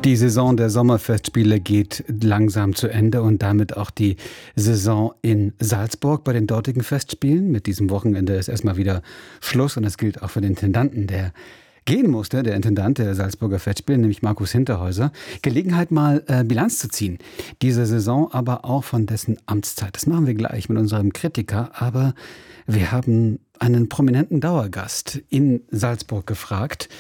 Die Saison der Sommerfestspiele geht langsam zu Ende und damit auch die Saison in Salzburg bei den dortigen Festspielen. Mit diesem Wochenende ist erstmal wieder Schluss und das gilt auch für den Intendanten, der gehen musste, der Intendant der Salzburger Festspiele, nämlich Markus Hinterhäuser. Gelegenheit mal Bilanz zu ziehen. Diese Saison, aber auch von dessen Amtszeit. Das machen wir gleich mit unserem Kritiker, aber wir haben einen prominenten Dauergast in Salzburg gefragt,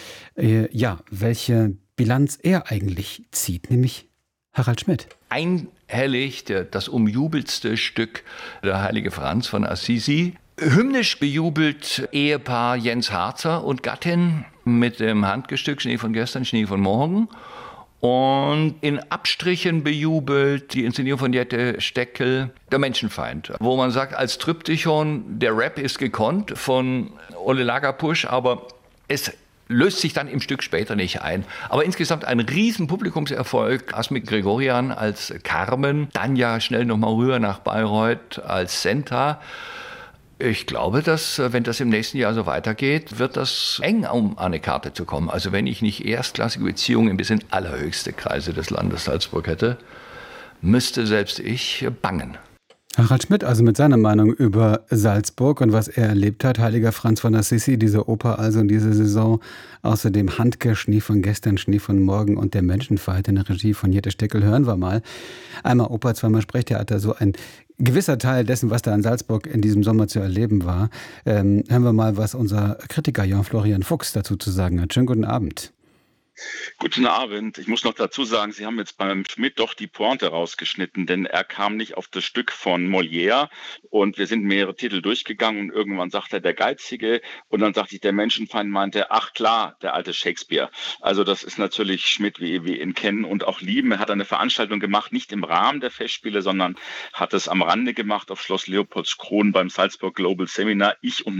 welche Bilanz er eigentlich zieht, nämlich Harald Schmidt. Einhellig das umjubelste Stück der Heilige Franz von Assisi. Hymnisch bejubelt Ehepaar Jens Harzer und Gattin mit dem Handgestück Schnee von gestern, Schnee von morgen. Und in Abstrichen bejubelt die Inszenierung von Jette Steckel, Der Menschenfeind, wo man sagt, als Triptychon, der Rap ist gekonnt von Ole Lagerpusch, aber es löst sich dann im Stück später nicht ein. Aber insgesamt ein riesen Publikumserfolg. Asmik Gregorian als Carmen, dann ja schnell nochmal rüber nach Bayreuth als Senta. Ich glaube, dass, wenn das im nächsten Jahr so weitergeht, wird das eng, um an eine Karte zu kommen. Also wenn ich nicht erstklassige Beziehungen bis in allerhöchste Kreise des Landes Salzburg hätte, müsste selbst ich bangen. Harald Schmidt, also mit seiner Meinung über Salzburg und was er erlebt hat. Heiliger Franz von Assisi, diese Oper also in dieser Saison. Außerdem Handke, Schnee von gestern, Schnee von morgen und Der Menschenfeind in der Regie von Jette Steckel. Hören wir mal. Einmal Oper, zweimal Sprechtheater, so ein gewisser Teil dessen, was da in Salzburg in diesem Sommer zu erleben war. Hören wir mal, was unser Kritiker Jan-Florian Fuchs dazu zu sagen hat. Schönen guten Abend. Guten Abend. Ich muss noch dazu sagen, Sie haben jetzt beim Schmidt doch die Pointe rausgeschnitten, denn er kam nicht auf das Stück von Molière und wir sind mehrere Titel durchgegangen und irgendwann sagt er der Geizige und dann sagte ich, der Menschenfeind meinte, ach klar, der alte Shakespeare. Also das ist natürlich Schmidt, wie wir ihn kennen und auch lieben. Er hat eine Veranstaltung gemacht, nicht im Rahmen der Festspiele, sondern hat es am Rande gemacht auf Schloss Leopoldskron beim Salzburg Global Seminar. Ich und